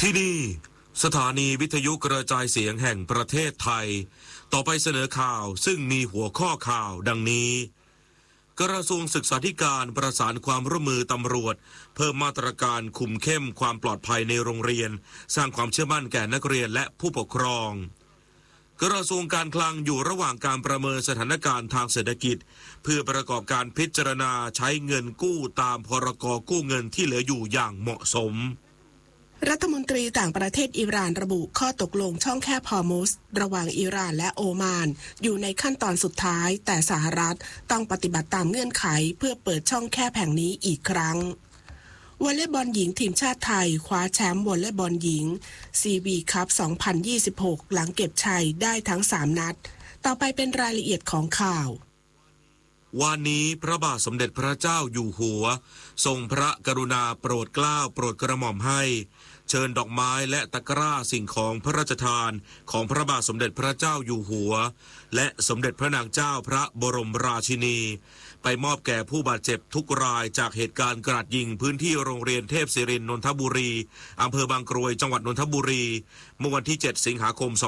ที่นี่สถานีวิทยุกระจายเสียงแห่งประเทศไทยต่อไปเสนอข่าวซึ่งมีหัวข้อข่าวดังนี้กระทรวงศึกษาธิการประสานความร่วมมือตำรวจเพิ่มมาตรการคุมเข้มความปลอดภัยในโรงเรียนสร้างความเชื่อมั่นแก่นักเรียนและผู้ปกครองกระทรวงการคลังอยู่ระหว่างการประเมินสถานการณ์ทางเศรษฐกิจเพื่อประกอบการพิจารณาใช้เงินกู้ตามพรก.กู้เงินที่เหลืออยู่อย่างเหมาะสมรัฐมนตรีต่างประเทศอิหร่านระบุข้อตกลงช่องแคบฮอร์มุซระหว่างอิหร่านและโอมานอยู่ในขั้นตอนสุดท้ายแต่สหรัฐต้องปฏิบัติตามเงื่อนไขเพื่อเปิดช่องแคบแห่งนี้อีกครั้งวอลเลย์บอลหญิงทีมชาติไทยคว้าแชมป์วอลเลย์บอลหญิง CV คัพ 2026 หลังเก็บชัยได้ทั้ง3นัดต่อไปเป็นรายละเอียดของข่าววันนี้พระบาทสมเด็จพระเจ้าอยู่หัวทรงพระกรุณาโปรดเกล้าโปรดกระหม่อมให้เชิญดอกไม้และตะกร้าสิ่งของพระราชทานของพระบาทสมเด็จพระเจ้าอยู่หัวและสมเด็จพระนางเจ้าพระบรมราชินีไปมอบแก่ผู้บาดเจ็บทุกรายจากเหตุการณ์กราดยิงพื้นที่โรงเรียนเทพศิรินทร์นนทบุรีอำเภอบางกรวยจังหวัดนนทบุรีเมื่อวันที่7สิงหาคม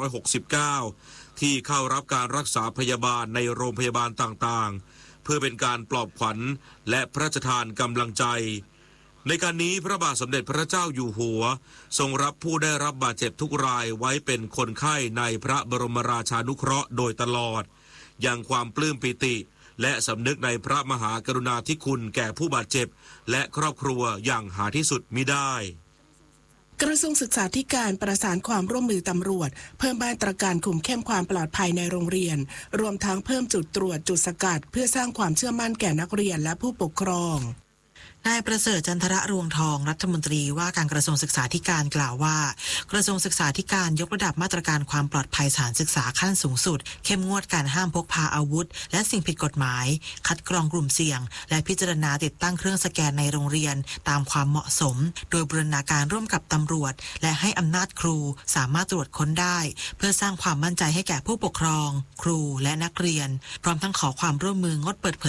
2569ที่เข้ารับการรักษาพยาบาลในโรงพยาบาลต่างๆเพื่อเป็นการปลอบขวัญและพระราชทานกำลังใจในการนี้พระบาทสมเด็จพระเจ้าอยู่หัวทรงรับผู้ได้รับบาดเจ็บทุกรายไว้เป็นคนไข้ในพระบรมราชานุเคราะห์โดยตลอดอย่างความปลื้มปิติและสำนึกในพระมหากรุณาธิคุณแก่ผู้บาดเจ็บและครอบครัวอย่างหาที่สุดมิได้กระทรวงศึกษาธิการประสานความร่วมมือตำรวจเพิ่มมาตรการคุมเข้มความปลอดภัยในโรงเรียนรวมทั้งเพิ่มจุดตรวจจุดสกัดเพื่อสร้างความเชื่อมั่นแก่นักเรียนและผู้ปกครองนายประเสริฐจันทระรวงทองรัฐมนตรีว่าการกระทรวงศึกษาธิการกล่าวว่ากระทรวงศึกษาธิการยกระดับมาตรการความปลอดภัยสถานศึกษาขั้นสูงสุดเข้มงวดการห้ามพกพาอาวุธและสิ่งผิดกฎหมายคัดกรองกลุ่มเสี่ยงและพิจารณาติดตั้งเครื่องสแกนในโรงเรียนตามความเหมาะสมโดยบูรณาการร่วมกับตำรวจและให้อำนาจครูสามารถตรวจค้นได้เพื่อสร้างความมั่นใจให้แก่ผู้ปกครองครูและนักเรียนพร้อมทั้งขอความร่วมมืองดเปิดเผ